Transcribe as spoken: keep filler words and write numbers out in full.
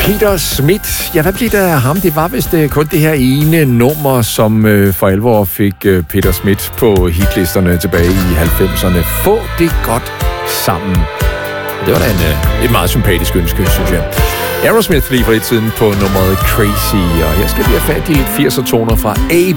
Peter Smith, ja, hvad blev der af ham? Det var vist uh, kun det her ene nummer, som uh, for alvor fik uh, Peter Smith på hitlisterne tilbage i halvfemserne. Få det godt sammen. Det var da en, uh, et meget sympatisk ønske, synes jeg. Aerosmith lige for lidt siden på nummeret Crazy, og jeg skal lige have fat i lidt firser-toner fra A